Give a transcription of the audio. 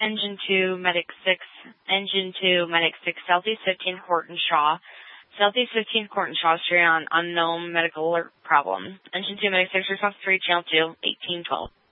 Engine 2, Medic 6, Engine 2, Medic 6, Southeast 15, Horton Shaw. Southeast 15, Horton Shaw, Street on unknown medical alert problem. Engine 2, Medic 6, response 3, channel 2, 1812.